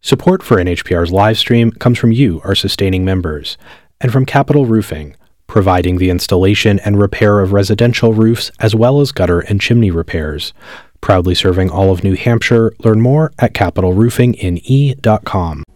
Support for NHPR's live stream comes from you, our sustaining members, and from Capital Roofing, providing the installation and repair of residential roofs as well as gutter and chimney repairs. Proudly serving all of New Hampshire. Learn more at capitalroofingine.com.